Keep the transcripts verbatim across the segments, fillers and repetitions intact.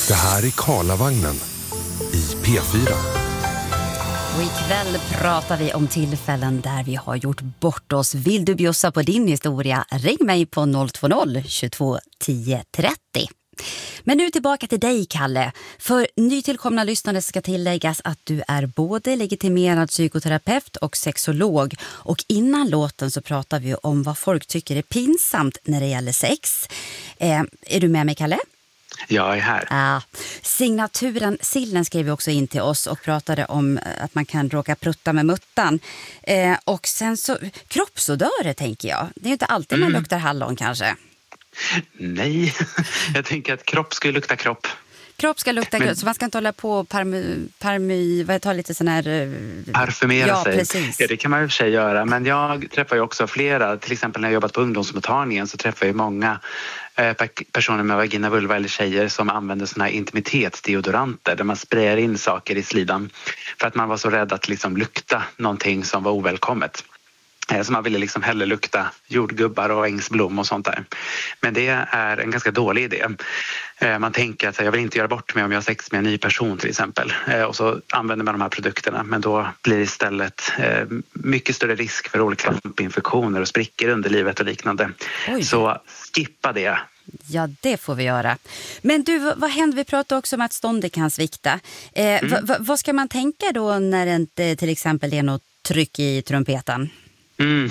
Det här är Karlavagnen i P fyra. Och ikväll pratar vi om tillfällen där vi har gjort bort oss. Vill du bjussa på din historia? Ring mig på noll två noll tjugotvå tio trettio. Men nu tillbaka till dig, Kalle. För nytillkomna lyssnare ska tilläggas att du är både legitimerad psykoterapeut och sexolog. Och innan låten så pratar vi om vad folk tycker är pinsamt när det gäller sex. Eh, är du med mig, Kalle? Jag är här. Ja. Signaturen Sillen skrev vi också in till oss och pratade om att man kan råka prutta med muttan. Eh, och sen så, kroppsodörer tänker jag. Det är ju inte alltid mm. man luktar hallon kanske. Nej, jag tänker att kropp ska lukta kropp. Kropp ska lukta kropp, så man ska inte hålla på och parmy, parmy, vad heter lite sån här... Parfymera ja, sig. Precis. Ja, det kan man ju för sig göra. Men jag träffar ju också flera, till exempel när jag jobbat på ungdomsmottagningen så träffar jag många eh, personer med vagina, vulva eller tjejer som använder såna här intimitetsdeodoranter där man sprayar in saker i slidan för att man var så rädd att liksom lukta någonting som var ovälkommet. Så man ville liksom hellre lukta jordgubbar och ängsblom och sånt där. Men det är en ganska dålig idé. Man tänker att jag vill inte göra bort mig om jag har sex med en ny person till exempel. Och så använder man de här produkterna. Men då blir det istället mycket större risk för olika infektioner och sprickor under livet och liknande. Oj. Så skippa det. Ja, det får vi göra. Men du, vad händer? Vi pratade också om att ståndet kan svikta. Eh, mm. v- v- vad ska man tänka då när det inte till exempel är något tryck i trumpeten? Mm.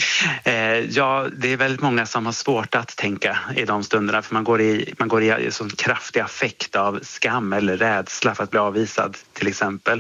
Ja, det är väldigt många som har svårt att tänka i de stunderna för man går i, man går i sån kraftig affekt av skam eller rädsla för att bli avvisad till exempel.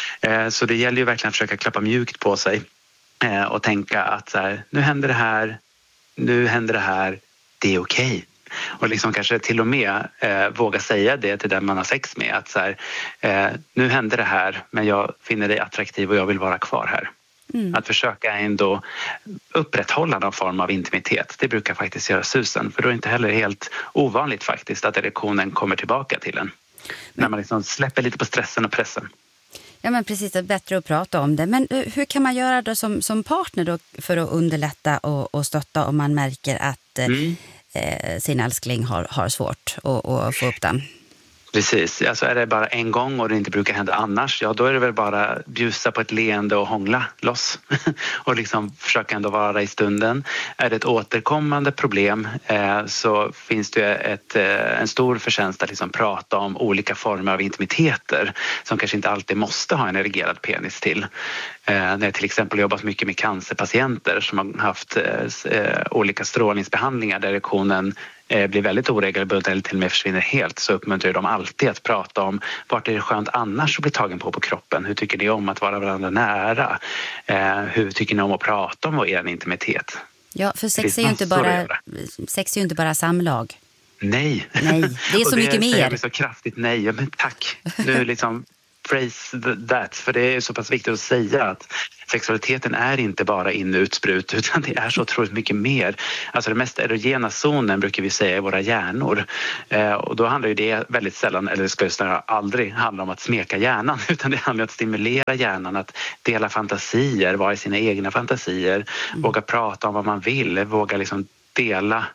Så det gäller ju verkligen att försöka klappa mjukt på sig och tänka att så här, nu händer det här, nu händer det här, det är okej. Okay. Och liksom kanske till och med eh, våga säga det till den man har sex med att så här, eh, nu händer det här men jag finner dig attraktiv och jag vill vara kvar här. Mm. Att försöka ändå upprätthålla någon form av intimitet. Det brukar faktiskt göra susen. För då är det inte heller helt ovanligt faktiskt att erektionen kommer tillbaka till en. Men när man liksom släpper lite på stressen och pressen. Ja, men precis, det är bättre att prata om det. Men hur kan man göra då som, som partner då för att underlätta och, och stötta om man märker att mm. eh, sin älskling har, har svårt att, att få upp den? Precis, alltså är det bara en gång och det inte brukar hända annars, ja då är det väl bara bjussa på ett leende och hångla loss och liksom försöka ändå vara i stunden. Är det ett återkommande problem eh, så finns det ett, eh, en stor förtjänst att liksom prata om olika former av intimiteter som kanske inte alltid måste ha en erigerad penis till. Eh, när jag till exempel jobbat mycket med cancerpatienter som har haft eh, olika strålningsbehandlingar där erektionen blir väldigt oregelbunden eller till och med försvinner helt, så uppmuntrar de alltid att prata om vart är det skönt annars att bli tagen på på kroppen. Hur tycker ni om att vara varandra nära? Eh, hur tycker ni om att prata om er intimitet? Ja, för sex är ju inte bara, sex är ju inte bara samlag. Nej. Nej, det är så det mycket mer. Jag så kraftigt nej, ja, men tack. Nu liksom phrase that, för det är så pass viktigt att säga att sexualiteten är inte bara in- och utsprut utan det är så otroligt mycket mer. Alltså den mest erogena zonen brukar vi säga är våra hjärnor. Eh, och då handlar ju det väldigt sällan, eller ska snarare aldrig handla om att smeka hjärnan utan det handlar om att stimulera hjärnan, att dela fantasier, vara i sina egna fantasier, mm. våga prata om vad man vill, våga liksom dela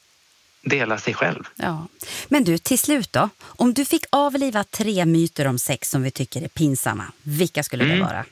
dela sig själv. Ja. Men du, till slut då, om du fick avliva tre myter om sex som vi tycker är pinsamma, vilka skulle det mm. vara?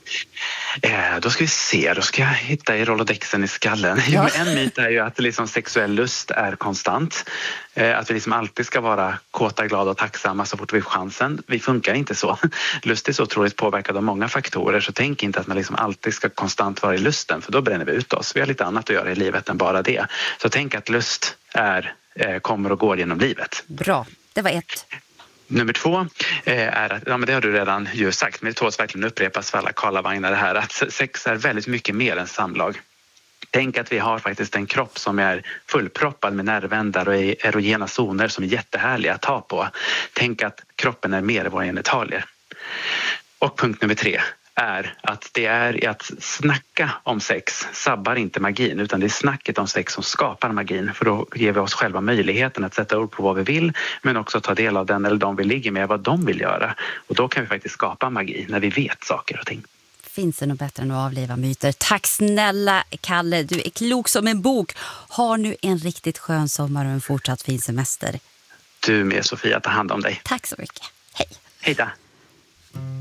Eh, då ska vi se, då ska jag hitta i rolodexen i skallen. Ja. En myt är ju att liksom sexuell lust är konstant. Eh, att vi liksom alltid ska vara kåta, glada och tacksamma så fort vi får chansen. Vi funkar inte så. Lust är så otroligt påverkad av många faktorer, så tänk inte att man liksom alltid ska konstant vara i lusten, för då bränner vi ut oss. Vi har lite annat att göra i livet än bara det. Så tänk att lust är, eh, kommer och går genom livet. Bra, det var ett. Nummer två är att, ja men det har du redan ju sagt, men det tåls verkligen upprepas för alla Karlavagnar det här, att sex är väldigt mycket mer än samlag. Tänk att vi har faktiskt en kropp som är fullproppad med nervändar och erogena zoner som är jättehärliga att ta på. Tänk att kroppen är mer än våra genitalier. Och punkt nummer tre är att det är att snacka om sex sabbar inte magin, utan det är snacket om sex som skapar magin, för då ger vi oss själva möjligheten att sätta ord på vad vi vill, men också ta del av den eller de vi ligger med, vad de vill göra, och då kan vi faktiskt skapa magi när vi vet saker och ting. Finns det något bättre än att avliva myter? Tack snälla Kalle, du är klok som en bok. Har nu en riktigt skön sommar och en fortsatt fin semester. Du med, Sofia, ta hand om dig. Tack så mycket. Hej. Hej då.